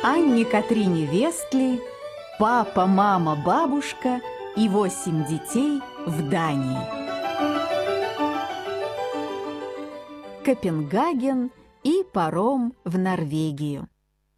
Анне Катрине Вестли, папа, мама, бабушка и 8 детей в Дании. Копенгаген и паром в Норвегию.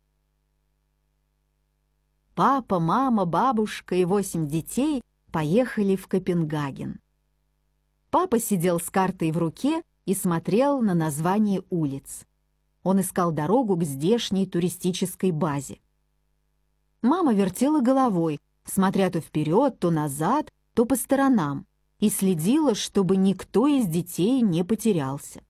Папа, мама, бабушка и 8 детей поехали в Копенгаген. Папа сидел с картой в руке и смотрел на названия улиц. Он искал дорогу к здешней туристической базе. Мама вертела головой, смотря то вперед, то назад, то по сторонам, и следила, чтобы никто из детей не потерялся.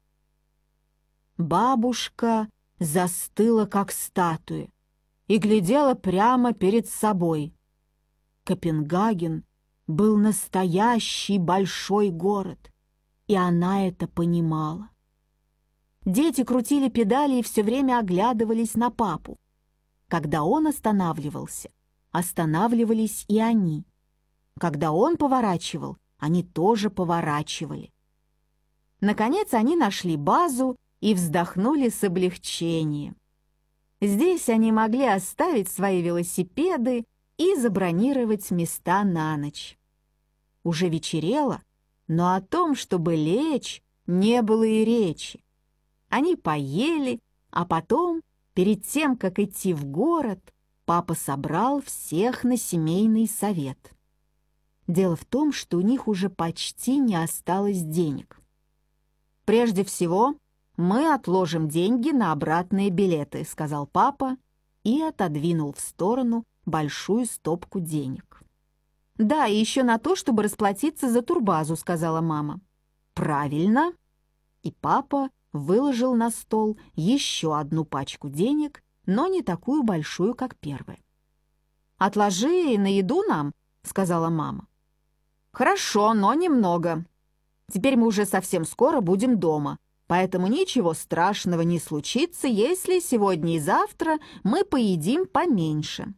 Бабушка застыла, как статуя, и глядела прямо перед собой. Копенгаген был настоящий большой город, и она это понимала. Дети крутили педали и все время оглядывались на папу. Когда он останавливался, останавливались и они. Когда он поворачивал, они тоже поворачивали. Наконец они нашли базу и вздохнули с облегчением. Здесь они могли оставить свои велосипеды и забронировать места на ночь. Уже вечерело, но о том, чтобы лечь, не было и речи. Они поели, а потом, перед тем, как идти в город, папа собрал всех на семейный совет. Дело в том, что у них уже почти не осталось денег. «Прежде всего, мы отложим деньги на обратные билеты», — сказал папа и отодвинул в сторону большую стопку денег. «Да, и еще на то, чтобы расплатиться за турбазу», — сказала мама. «Правильно». И папа выложил на стол еще одну пачку денег, но не такую большую, как первая. «Отложи на еду нам», — сказала мама. «Хорошо, но немного. Теперь мы уже совсем скоро будем дома, поэтому ничего страшного не случится, если сегодня и завтра мы поедим поменьше».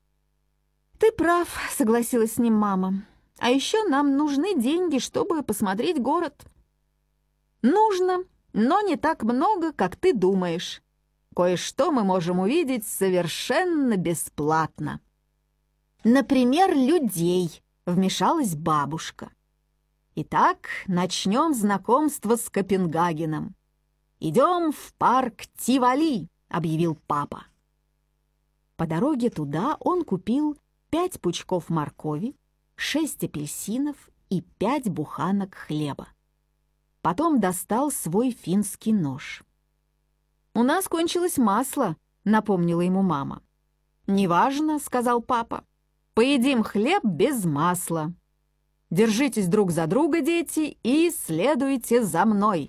«Ты прав», — согласилась с ним мама. «А еще нам нужны деньги, чтобы посмотреть город». «Нужно, но не так много, как ты думаешь. Кое-что мы можем увидеть совершенно бесплатно». «Например, людей», — вмешалась бабушка. «Итак, начнем знакомство с Копенгагеном. Идем в парк Тиволи», — объявил папа. По дороге туда он купил 5 пучков моркови, 6 апельсинов и 5 буханок хлеба. Потом достал свой финский нож. «У нас кончилось масло», — напомнила ему мама. «Неважно», — сказал папа. «Поедим хлеб без масла. Держитесь друг за друга, дети, и следуйте за мной».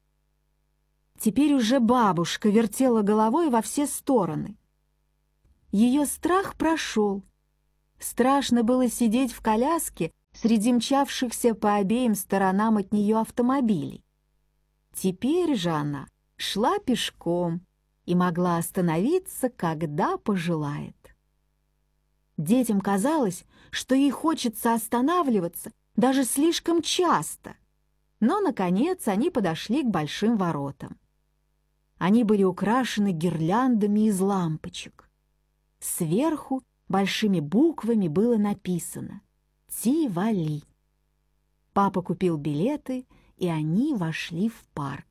Теперь уже бабушка вертела головой во все стороны. Ее страх прошел. Страшно было сидеть в коляске среди мчавшихся по обеим сторонам от нее автомобилей. Теперь же она шла пешком и могла остановиться, когда пожелает. Детям казалось, что ей хочется останавливаться даже слишком часто, но, наконец, они подошли к большим воротам. Они были украшены гирляндами из лампочек. Сверху большими буквами было написано «Тиволи». Папа купил билеты, и они вошли в парк.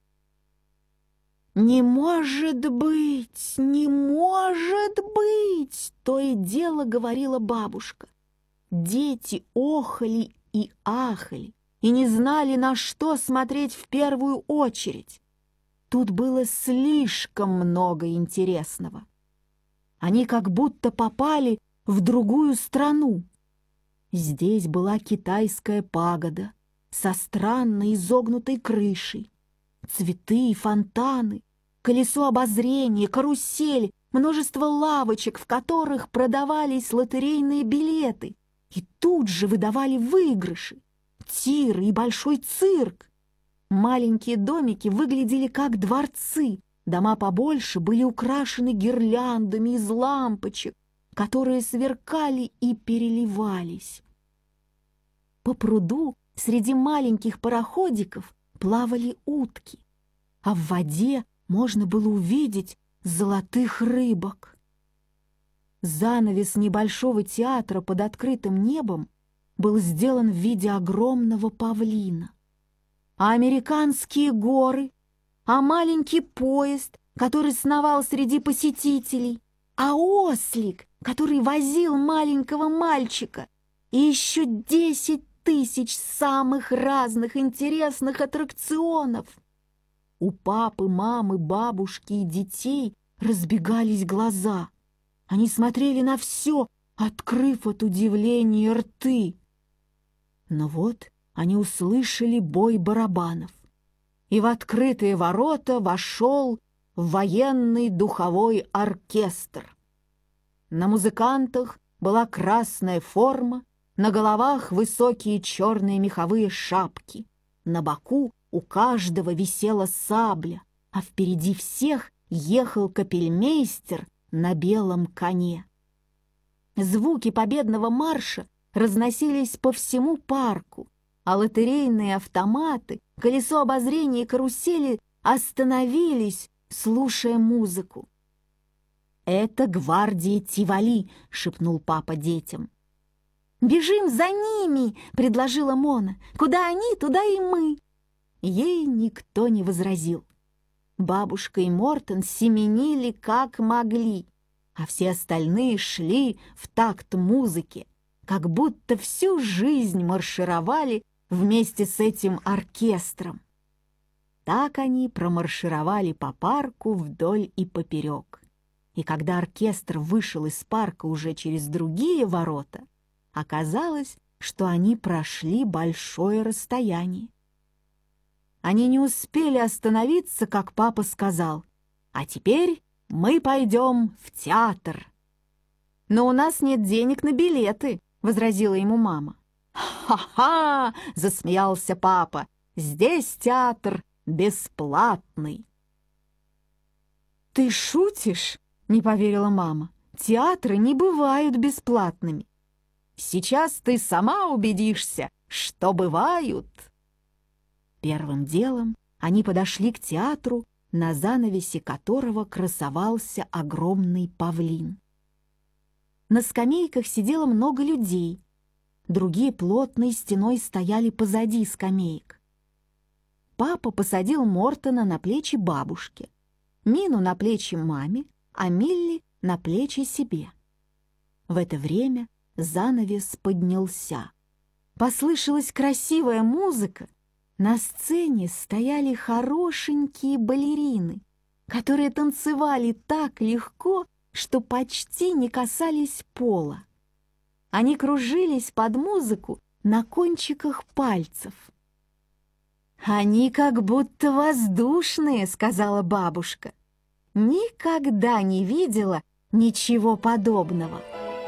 «Не может быть! Не может быть!» — то и дело говорила бабушка. Дети охали и ахали, и не знали, на что смотреть в первую очередь. Тут было слишком много интересного. Они как будто попали в другую страну. Здесь была китайская пагода со странной изогнутой крышей, цветы и фонтаны, колесо обозрения, карусель, множество лавочек, в которых продавались лотерейные билеты, и тут же выдавали выигрыши, тиры и большой цирк. Маленькие домики выглядели как дворцы, дома побольше были украшены гирляндами из лампочек, которые сверкали и переливались. По пруду среди маленьких пароходиков плавали утки, а в воде можно было увидеть золотых рыбок. занавес небольшого театра под открытым небом был сделан в виде огромного павлина. А американские горы, а маленький поезд, который сновал среди посетителей, а ослик, который возил маленького мальчика, и еще 10 000 самых разных интересных аттракционов. У папы, мамы, бабушки и детей разбегались глаза. Они смотрели на все, открыв от удивления рты. Но вот они услышали бой барабанов, и в открытые ворота вошел военный духовой оркестр. На музыкантах была красная форма, на головах высокие черные меховые шапки, на боку у каждого висела сабля, а впереди всех ехал капельмейстер на белом коне. Звуки победного марша разносились по всему парку, а лотерейные автоматы, колесо обозрения и карусели остановились, слушая музыку. «Это гвардия Тивали», — шепнул папа детям. «Бежим за ними!» — предложила Мона. «Куда они, туда и мы!» Ей никто не возразил. Бабушка и Мортон семенили как могли, а все остальные шли в такт музыки, как будто всю жизнь маршировали вместе с этим оркестром. Так они промаршировали по парку вдоль и поперек. И когда оркестр вышел из парка уже через другие ворота, оказалось, что они прошли большое расстояние. Они не успели остановиться, как папа сказал: «А теперь мы пойдем в театр». «Но у нас нет денег на билеты», — возразила ему мама. «Ха-ха!» — засмеялся папа. «Здесь театр бесплатный». «Ты шутишь?» — не поверила мама. «Театры не бывают бесплатными». «Сейчас ты сама убедишься, что бывают». Первым делом они подошли к театру, на занавесе которого красовался огромный павлин. На скамейках сидело много людей, другие плотной стеной стояли позади скамеек. Папа посадил Мортона на плечи бабушки, Мину на плечи маме, а Милли на плечи себе. В это время занавес поднялся. Послышалась красивая музыка. На сцене стояли хорошенькие балерины, которые танцевали так легко, что почти не касались пола. Они кружились под музыку на кончиках пальцев. «Они как будто воздушные», — сказала бабушка. «Никогда не видела ничего подобного».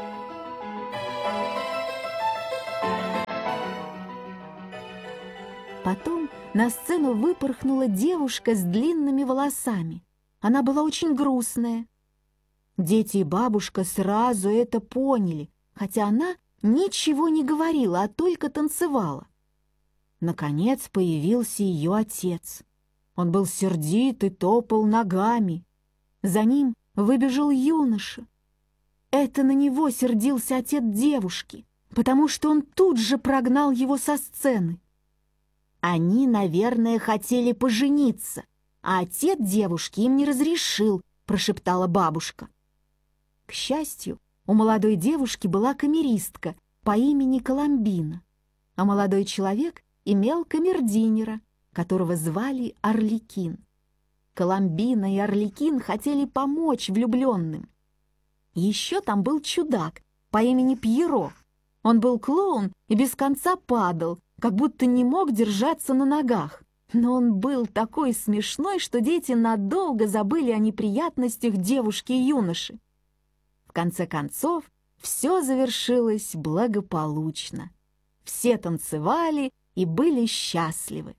Потом на сцену выпорхнула девушка с длинными волосами. Она была очень грустная. Дети и бабушка сразу это поняли, хотя она ничего не говорила, а только танцевала. Наконец появился ее отец. Он был сердит и топал ногами. За ним выбежал юноша. Это на него сердился отец девушки, потому что он тут же прогнал его со сцены. Они, наверное, хотели пожениться, а отец девушки им не разрешил, прошептала бабушка. К счастью, у молодой девушки была камеристка по имени Коломбина, а молодой человек имел камердинера, которого звали Арлекин. Коломбина и Арлекин хотели помочь влюбленным. Еще там был чудак по имени Пьеро. Он был клоун и без конца падал, как будто не мог держаться на ногах. Но он был такой смешной, что дети надолго забыли о неприятностях девушки и юноши. В конце концов, все завершилось благополучно. Все танцевали и были счастливы.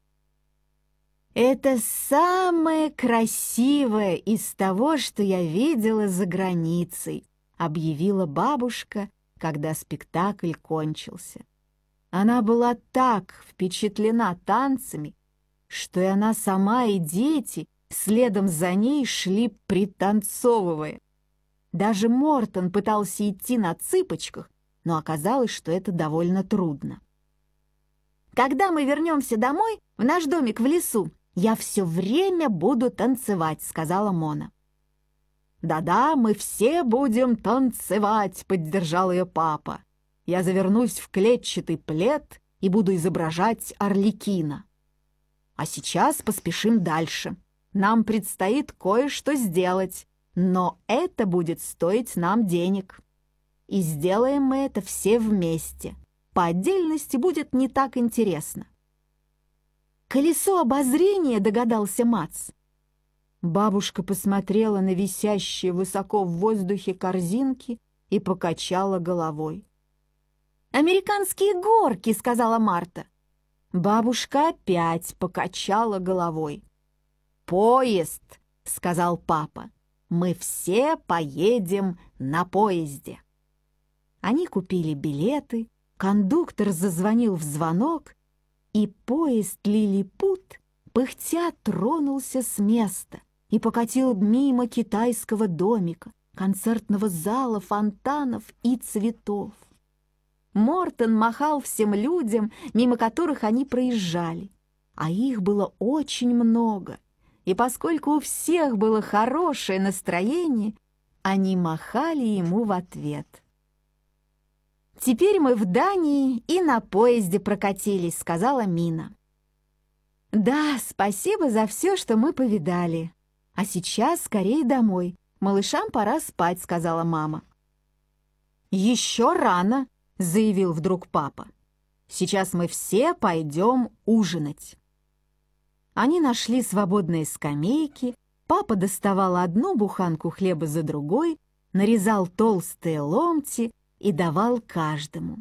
«Это самое красивое из того, что я видела за границей», объявила бабушка, когда спектакль кончился. Она была так впечатлена танцами, что и она сама, и дети следом за ней шли пританцовывая. Даже Мортон пытался идти на цыпочках, но оказалось, что это довольно трудно. «Когда мы вернемся домой, в наш домик в лесу, я все время буду танцевать», — сказала Мона. «Да-да, мы все будем танцевать», — поддержал ее папа. «Я завернусь в клетчатый плед и буду изображать Арлекина. А сейчас поспешим дальше. Нам предстоит кое-что сделать, но это будет стоить нам денег. И сделаем мы это все вместе. По отдельности будет не так интересно». «Колесо обозрения», — догадался Мац. Бабушка посмотрела на висящие высоко в воздухе корзинки и покачала головой. «Американские горки», — сказала Марта. Бабушка опять покачала головой. «Поезд», — сказал папа. «Мы все поедем на поезде». Они купили билеты, кондуктор зазвонил в звонок, и поезд «Лилипут» пыхтя тронулся с места и покатил мимо китайского домика, концертного зала, фонтанов и цветов. Мортон махал всем людям, мимо которых они проезжали, а их было очень много, и поскольку у всех было хорошее настроение, они махали ему в ответ. «Теперь мы в Дании и на поезде прокатились», — сказала Мина. «Да, спасибо за все, что мы повидали. А сейчас скорее домой. Малышам пора спать», — сказала мама. «Еще рано», — заявил вдруг папа. «Сейчас мы все пойдем ужинать». Они нашли свободные скамейки, папа доставал одну буханку хлеба за другой, нарезал толстые ломти и давал каждому.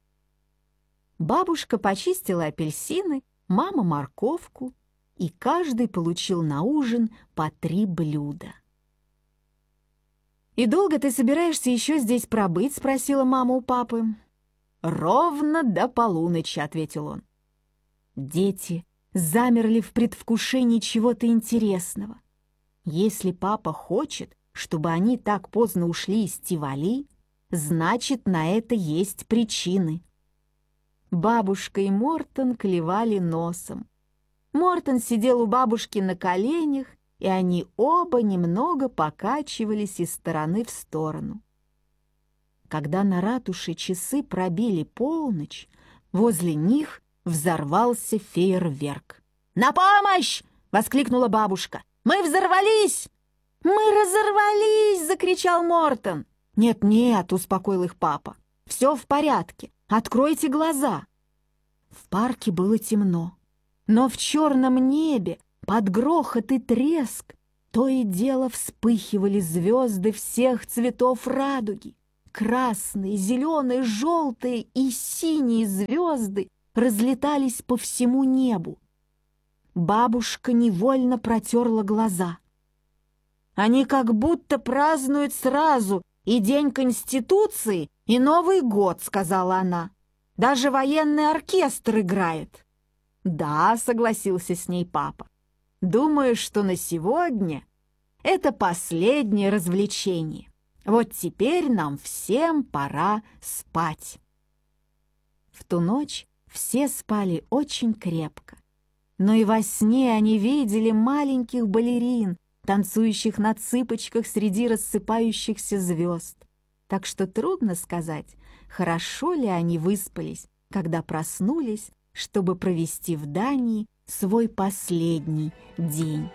Бабушка почистила апельсины, мама морковку, и каждый получил на ужин по 3 блюда. «И долго ты собираешься еще здесь пробыть?» — спросила мама у папы. «Ровно до полуночи», — ответил он. Дети замерли в предвкушении чего-то интересного. Если папа хочет, чтобы они так поздно ушли из Тивали, значит, на это есть причины. Бабушка и Мортон клевали носом. Мортон сидел у бабушки на коленях, и они оба немного покачивались из стороны в сторону. Когда на ратуше часы пробили полночь, возле них взорвался фейерверк. «На помощь!» — воскликнула бабушка. «Мы взорвались!» «Мы разорвались!» — закричал Мортон. «Нет-нет», — успокоил их папа. «Все в порядке. Откройте глаза». В парке было темно, но в черном небе, под грохот и треск, то и дело вспыхивали звезды всех цветов радуги. Красные, зеленые, желтые и синие звезды разлетались по всему небу. Бабушка невольно протерла глаза. «Они как будто празднуют сразу и День Конституции, и Новый год», — сказала она. «Даже военный оркестр играет». «Да», — согласился с ней папа. «Думаю, что на сегодня это последнее развлечение. Вот теперь нам всем пора спать». В ту ночь все спали очень крепко, но и во сне они видели маленьких балерин, танцующих на цыпочках среди рассыпающихся звезд. Так что трудно сказать, хорошо ли они выспались, когда проснулись, чтобы провести в Дании свой последний день.